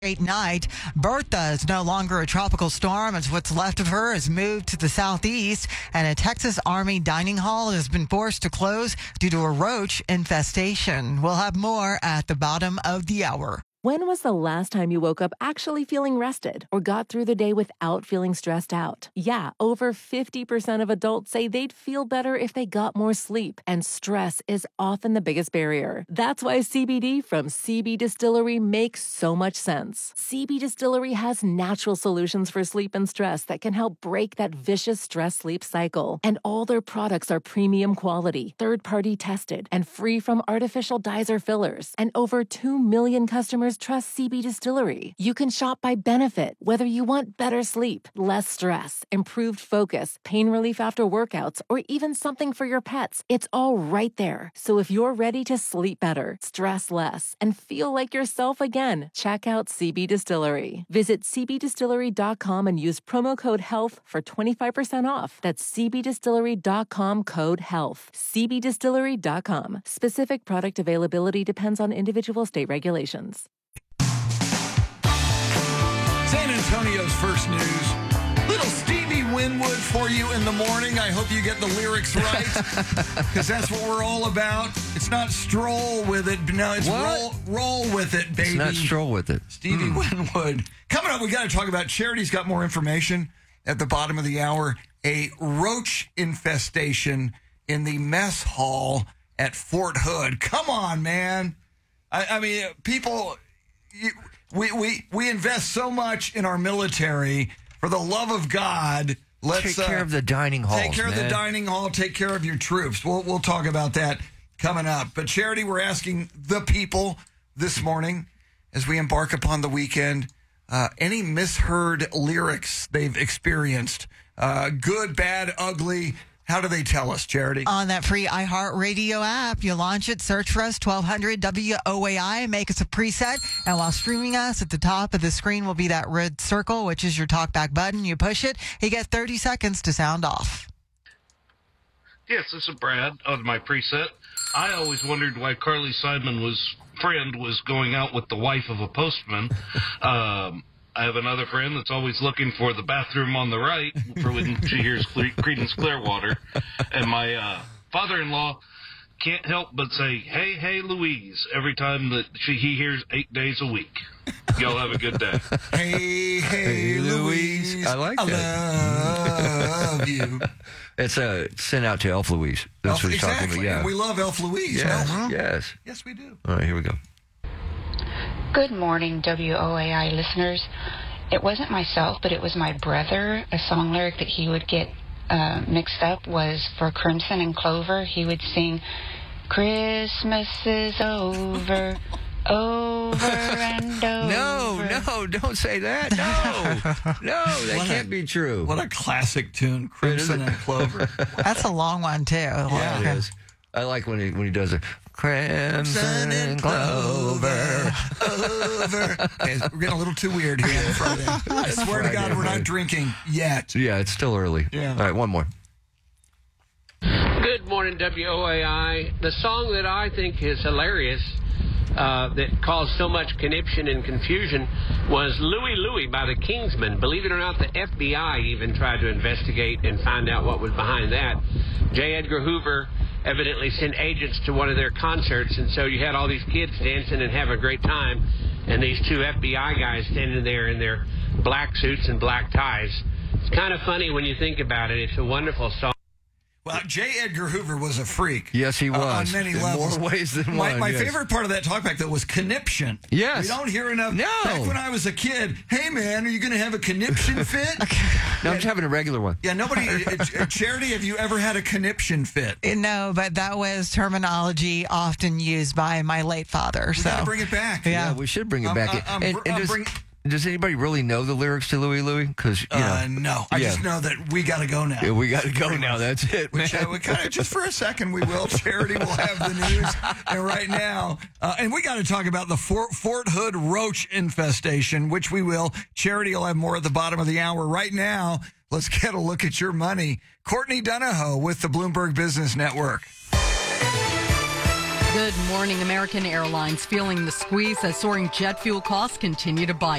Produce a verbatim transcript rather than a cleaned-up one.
Great night. Bertha is no longer a tropical storm as what's left of her has moved to the southeast, and a Texas Army dining hall has been forced to close due to a roach infestation. We'll have more at the bottom of the hour. When was the last time you woke up actually feeling rested or got through the day without feeling stressed out? Yeah, over fifty percent of adults say they'd feel better if they got more sleep, and stress is often the biggest barrier. That's why C B D from C B Distillery makes so much sense. C B Distillery has natural solutions for sleep and stress that can help break that vicious stress-sleep cycle. And all their products are premium quality, third-party tested, and free from artificial dyes or fillers. And over two million customers trust C B Distillery. You can shop by benefit, whether you want better sleep, less stress, improved focus, pain relief after workouts, or even something for your pets. It's all right there. So if you're ready to sleep better, stress less, and feel like yourself again, check out C B Distillery. Visit c b distillery dot com and use promo code HEALTH for twenty-five percent off. That's c b distillery dot com code HEALTH. c b distillery dot com. Specific product availability depends on individual state regulations. San Antonio's first news. Little Stevie Winwood for you in the morning. I hope you get the lyrics right, because that's what we're all about. It's not stroll with it. No, it's roll, roll with it, baby. It's not stroll with it. Stevie mm. Winwood. Coming up, we got to talk about Charity's got more information at the bottom of the hour. A roach infestation in the mess hall at Fort Hood. Come on, man. I, I mean, people... You, We, we we invest so much in our military. For the love of God, let's take care uh, of the dining halls. Take care man. of the dining hall. Take care of your troops. We'll we'll talk about that coming up. But Charity, we're asking the people this morning as we embark upon the weekend, uh, any misheard lyrics they've experienced, uh, good, bad, ugly. How do they tell us, Charity? On that free iHeartRadio app, you launch it, search for us, twelve hundred W O A I, make us a preset, and while streaming us, at the top of the screen will be that red circle, which is your talkback button. You push it, you get thirty seconds to sound off. Yes, this is Brad on my preset. I always wondered why Carly Simon was friend was going out with the wife of a postman. um... I have another friend that's always looking for the bathroom on the right for when she hears Creedence Clearwater. And my uh, father-in-law can't help but say, hey, hey, Louise, every time that she, he hears eight days a week. Y'all have a good day. Hey, hey, hey Louise. Louise. I like I that. love you. It's a sent out to Elf Louise. That's Elf, what he's exactly. talking about. Yeah. We love Elf Louise. Yes, no? yes. Yes, we do. All right, here we go. Good morning, W O A I listeners. It wasn't myself, but it was my brother. A song lyric that he would get uh, mixed up was for Crimson and Clover. He would sing, Christmas is over, over and over. No, no, don't say that. No, no, that what can't a, be true. What a classic tune, Crimson and Clover. That's a long one, too. Yeah, it is. I like when he when he does it. Crimson and Clover. Over. Okay, we're getting a little too weird here on Friday. I swear Friday, to God, we're right. not drinking yet. Yeah, it's still early. Yeah. All right, one more. Good morning, W O A I. The song that I think is hilarious, uh, that caused so much conniption and confusion, was Louie Louie by the Kingsmen. Believe it or not, the F B I even tried to investigate and find out what was behind that. J. Edgar Hoover evidently sent agents to one of their concerts, and so you had all these kids dancing and having a great time, and these two F B I guys standing there in their black suits and black ties. It's kind of funny when you think about it. It's a wonderful song. Well, J. Edgar Hoover was a freak. Yes, he was. Uh, on many in levels. more ways than my, one. My yes. favorite part of that talkback, though, was conniption. Yes. We don't hear enough. No. Back when I was a kid, hey, man, are you going to have a conniption fit? No, I'm just having a regular one. Yeah, nobody. uh, Charity, have you ever had a conniption fit? No, but that was terminology often used by my late father. We so got to bring it back. Yeah. Yeah, we should bring it I'm- back. I'm- and, I'm and does, bring- does anybody really know the lyrics to Louie Louie? Because, you know. Uh, no, I yeah. just know that we got to go now. Yeah, we got to go now. That's it, man. Which, uh, we kind of, just for a second, we will. Charity will have the news. And right now, uh, and we got to talk about the Fort, Fort Hood roach infestation, which we will. Charity will have more at the bottom of the hour. Right now, let's get a look at your money. Courtney Donahoe with the Bloomberg Business Network. Good morning. American Airlines feeling the squeeze as soaring jet fuel costs continue to bite.